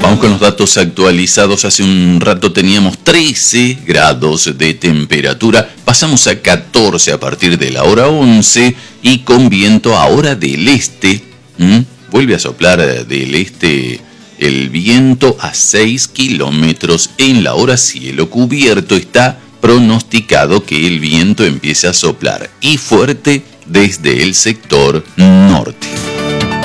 Vamos con los datos actualizados. Hace un rato teníamos 13 grados de temperatura. Pasamos a 14 a partir de la hora 11 y con viento ahora del este. Vuelve a soplar del este el viento a 6 kilómetros en la hora. Cielo cubierto. Está pronosticado que el viento empiece a soplar y fuerte desde el sector norte.